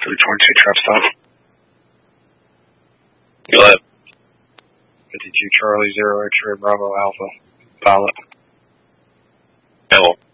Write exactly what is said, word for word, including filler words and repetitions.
three twenty-two trap stop. Go ahead. fifty-two Charlie, zero X-ray, Bravo Alpha, pilot. Hello.